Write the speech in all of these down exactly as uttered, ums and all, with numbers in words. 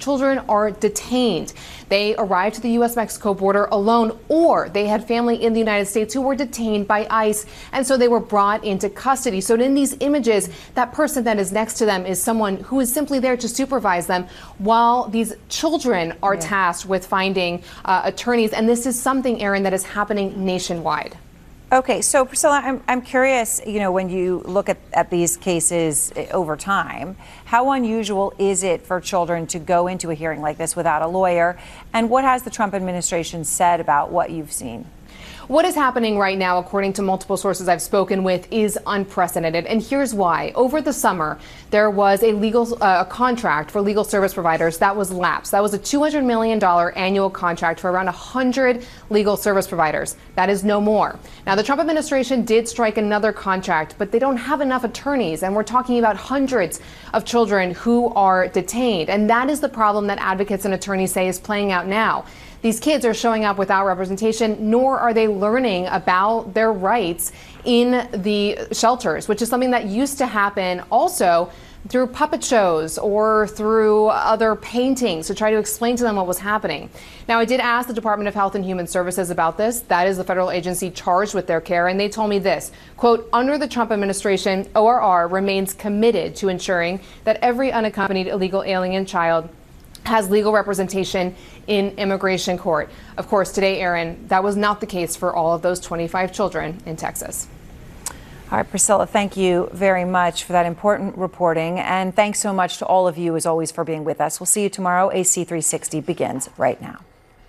children are detained. They arrived to the U S Mexico border alone, or they had family in the United States who were detained by ICE, and so they were brought into custody. So in these images, that person that is next to them is someone who is simply there to supervise them, while these children are yeah. tasked with finding uh, attorneys. And this is something, Aaron, that is happening nationwide. Okay, so Priscilla, I'm, I'm curious, you know, when you look at, at these cases over time, how unusual is it for children to go into a hearing like this without a lawyer? And what has the Trump administration said about what you've seen? What is happening right now, according to multiple sources I've spoken with, is unprecedented. And here's why. Over the summer, there was a legal uh, contract for legal service providers that was lapsed. That was a two hundred million dollars annual contract for around one hundred legal service providers. That is no more. Now, the Trump administration did strike another contract, but they don't have enough attorneys. And we're talking about hundreds of children who are detained. And that is the problem that advocates and attorneys say is playing out now. These kids are showing up without representation, nor are they learning about their rights in the shelters, which is something that used to happen also through puppet shows or through other paintings to try to explain to them what was happening. Now, I did ask the Department of Health and Human Services about this. That is the federal agency charged with their care, and they told me this, quote, under the Trump administration, O R R remains committed to ensuring that every unaccompanied illegal alien child has legal representation in immigration court. Of course, today, Aaron, that was not the case for all of those twenty-five children in Texas. All right, Priscilla, thank you very much for that important reporting. And thanks so much to all of you, as always, for being with us. We'll see you tomorrow. A C three sixty begins right now.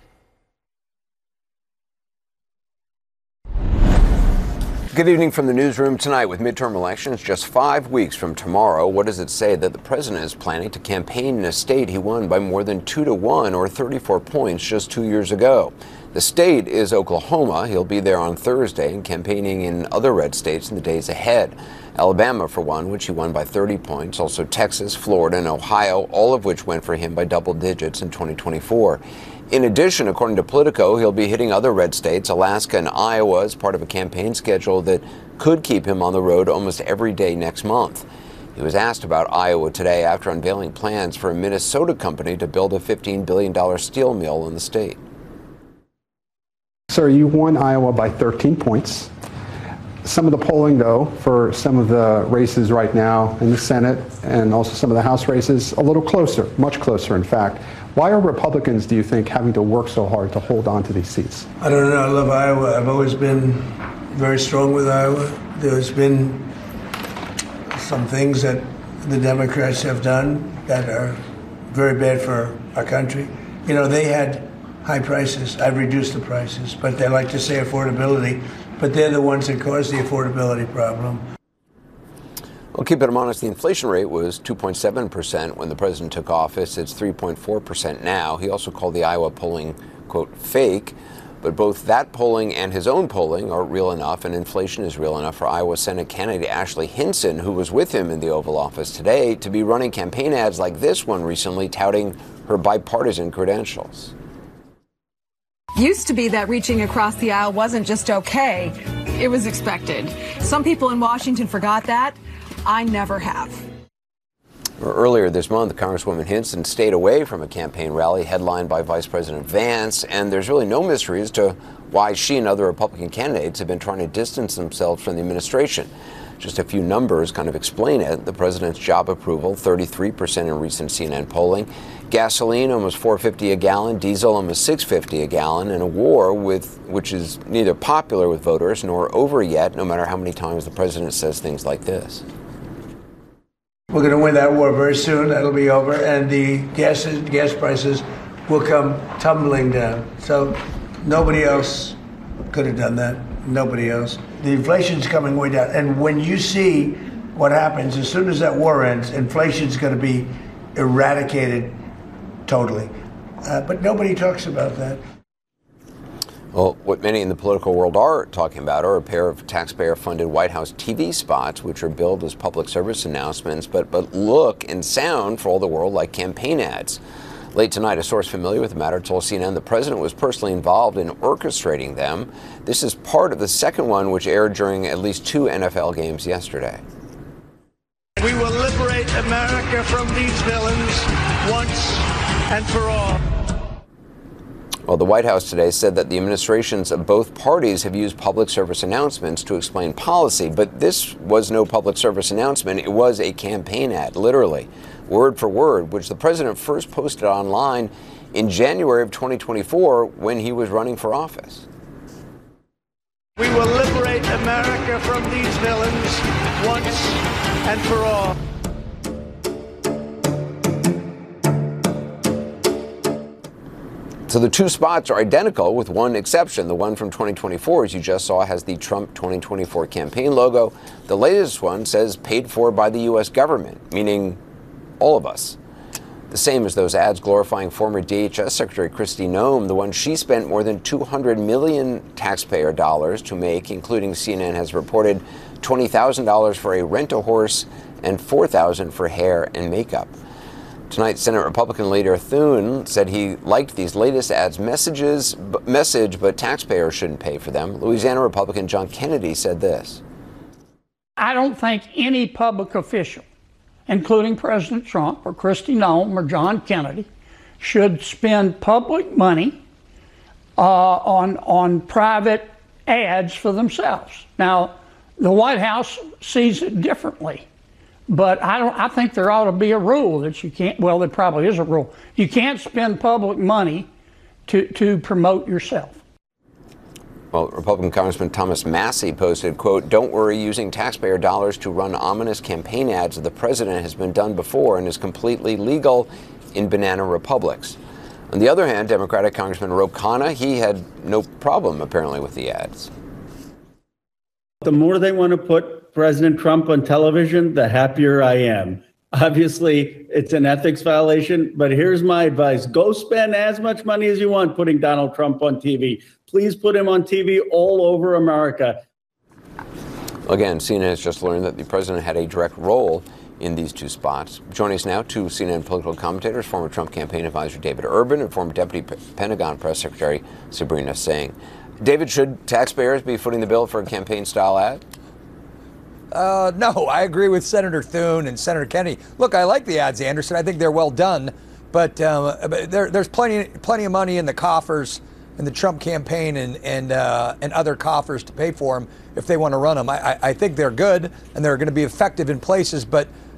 Good evening from the newsroom tonight. With midterm elections just five weeks from tomorrow, what does it say that the president is planning to campaign in a state he won by more than two to one or thirty-four points just two years ago? The state is Oklahoma. He'll be there on Thursday and campaigning in other red states in the days ahead. Alabama, for one, which he won by thirty points. Also Texas, Florida, and Ohio, all of which went for him by double digits in twenty twenty-four. In addition, according to Politico, he'll be hitting other red states, Alaska and Iowa, as part of a campaign schedule that could keep him on the road almost every day next month. He was asked about Iowa today after unveiling plans for a Minnesota company to build a fifteen billion dollars steel mill in the state. Sir, you won Iowa by thirteen points. Some of the polling, though, for some of the races right now in the Senate and also some of the House races, a little closer, much closer, in fact. Why are Republicans, do you think, having to work so hard to hold on to these seats? I don't know. I love Iowa. I've always been very strong with Iowa. There's been some things that the Democrats have done that are very bad for our country. You know, they had high prices. I've reduced the prices, but they like to say affordability. But they're the ones that caused the affordability problem. Well, keep it honest, the inflation rate was two point seven percent when the president took office. It's three point four percent now. He also called the Iowa polling, quote, fake. But both that polling and his own polling are real enough, and inflation is real enough for Iowa Senate candidate Ashley Hinson, who was with him in the Oval Office today, to be running campaign ads like this one recently, touting her bipartisan credentials. Used to be that reaching across the aisle wasn't just okay, it was expected. Some people in Washington forgot that. I never have. Earlier this month, Congresswoman Hinson stayed away from a campaign rally headlined by Vice President Vance, and there's really no mystery as to why she and other Republican candidates have been trying to distance themselves from the administration. Just a few numbers kind of explain it. The president's job approval, thirty-three percent in recent C N N polling. Gasoline, almost four dollars and fifty cents a gallon. Diesel, almost six dollars and fifty cents a gallon. And a war with which is neither popular with voters nor over yet, no matter how many times the president says things like this. We're going to win that war very soon. That'll be over. And the gas, gas prices will come tumbling down. So nobody else could have done that. Nobody else. The inflation's coming way down. And when you see what happens, as soon as that war ends, inflation's going to be eradicated totally. Uh, but nobody talks about that. Well, what many in the political world are talking about are a pair of taxpayer-funded White House T V spots, which are billed as public service announcements, but, but look and sound for all the world like campaign ads. Late tonight, a source familiar with the matter told C N N the president was personally involved in orchestrating them. This is part of the second one, which aired during at least two N F L games yesterday. We will liberate America from these villains once and for all. Well, the White House today said that the administrations of both parties have used public service announcements to explain policy, but this was no public service announcement. It was a campaign ad, literally, word for word, which the president first posted online in January of twenty twenty-four when he was running for office. We will liberate America from these villains once and for all. So the two spots are identical with one exception. The one from twenty twenty-four, as you just saw, has the Trump twenty twenty-four campaign logo. The latest one says paid for by the U S government, meaning all of us. The same as those ads glorifying former D H S Secretary Kristi Noem, the one she spent more than two hundred million taxpayer dollars to make, including C N N has reported twenty thousand dollars for a rent-a-horse and four thousand dollars for hair and makeup. Tonight, Senate Republican leader Thune said he liked these latest ads messages, b- message, but taxpayers shouldn't pay for them. Louisiana Republican John Kennedy said this. I don't think any public official, including President Trump or Kristi Noem or John Kennedy, should spend public money uh, on, on private ads for themselves. Now, the White House sees it differently. But I don't. I think there ought to be a rule that you can't. Well, there probably is a rule. You can't spend public money to to promote yourself. Well, Republican Congressman Thomas Massie posted, quote, "Don't worry, using taxpayer dollars to run ominous campaign ads of the president has been done before and is completely legal in banana republics." On the other hand, Democratic Congressman Ro Khanna, he had no problem apparently with the ads. The more they want to put President Trump on television, the happier I am. Obviously, it's an ethics violation, but here's my advice. Go spend as much money as you want putting Donald Trump on T V. Please put him on T V all over America. Again, C N N has just learned that the president had a direct role in these two spots. Joining us now, two C N N political commentators, former Trump campaign advisor David Urban and former Deputy P- Pentagon Press Secretary Sabrina Singh. David, should taxpayers be footing the bill for a campaign-style ad? Uh, no, I agree with Senator Thune and Senator Kennedy. Look, I like the ads, Anderson. I think they're well done, but uh, there, there's plenty, plenty of money in the coffers in the Trump campaign and and uh, and other coffers to pay for them if they want to run them. I, I think they're good and they're going to be effective in places, but